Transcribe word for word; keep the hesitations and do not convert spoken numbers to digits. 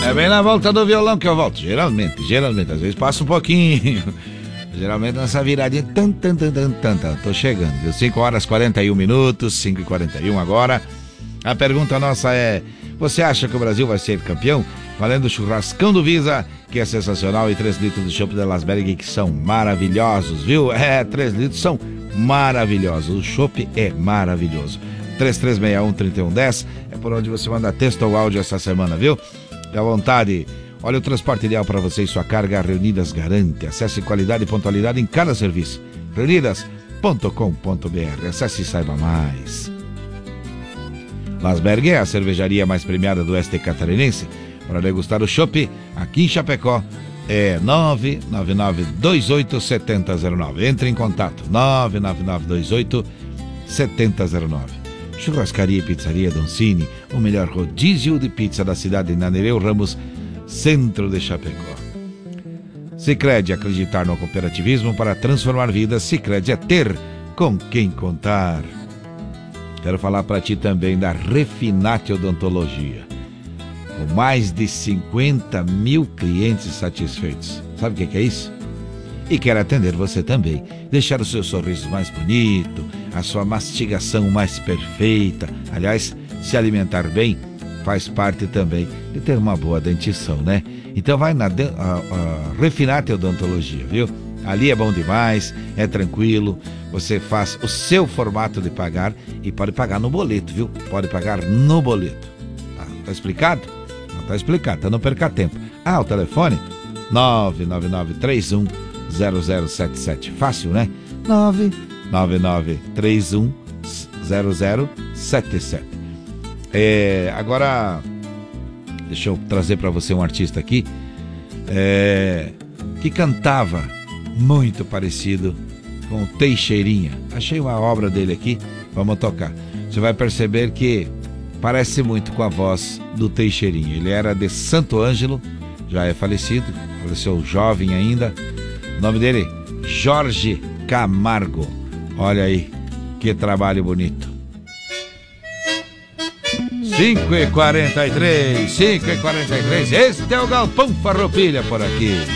É bem na volta do violão que eu volto. Geralmente, geralmente. Às vezes passa um pouquinho. Geralmente nessa viradinha. Tan, tan, tan, tan, tan, tan. Tô chegando, viu? cinco horas e quarenta e um minutos. cinco e quarenta e um agora. A pergunta nossa é: você acha que o Brasil vai ser campeão? Valendo o churrascão do Visa, que é sensacional, e três litros de chopp de Lasberg, que são maravilhosos, viu? É, três litros são maravilhosos. O chopp é maravilhoso. três três seis um, três um um zero é por onde você manda texto ou áudio essa semana, viu? Fique à vontade. Olha, o transporte ideal para você e sua carga, a Reunidas garante. Acesse qualidade e pontualidade em cada serviço. reunidas ponto com ponto b r. Acesse e saiba mais. Lasberg é a cervejaria mais premiada do oeste catarinense. Para degustar o chopp, aqui em Chapecó, é nove nove nove dois oito sete zero zero nove. Entre em contato, nove nove nove dois oito sete zero zero nove. Churrascaria e Pizzaria Doncini, o melhor rodízio de pizza da cidade, na Nereu Ramos, centro de Chapecó. Sicredi, acreditar no cooperativismo para transformar vidas. Sicredi é ter com quem contar. Quero falar para ti também da Refinate Odontologia. Com mais de cinquenta mil clientes satisfeitos. Sabe o que, que é isso? E quero atender você também. Deixar o seu sorriso mais bonito, a sua mastigação mais perfeita. Aliás, se alimentar bem faz parte também de ter uma boa dentição, né? Então vai na de, a, a Refinate Odontologia, viu? Ali é bom demais, é tranquilo. Você faz o seu formato de pagar e pode pagar no boleto, viu? Pode pagar no boleto. Tá, tá explicado? Não tá explicado, então não perca tempo. Ah, o telefone? nove nove nove três um zero zero sete sete. Fácil, né? nove nove nove três um zero zero sete sete. É, agora, deixa eu trazer para você um artista aqui é, que cantava muito parecido com o Teixeirinha. Achei uma obra dele aqui, vamos tocar. Você vai perceber que parece muito com a voz do Teixeirinha. Ele era de Santo Ângelo, já é falecido, faleceu jovem ainda. O nome dele, Jorge Camargo. Olha aí, que trabalho bonito. cinco e quarenta e três, cinco e quarenta e três, este é o Galpão Farroupilha por aqui.